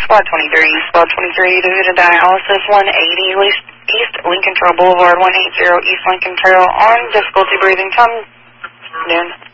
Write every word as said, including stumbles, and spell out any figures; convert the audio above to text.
Squad twenty-three, Squad twenty-three to the dialysis one eighty East, East Lincoln Trail Boulevard, one eighty East Lincoln Trail on difficulty breathing. Tom noon.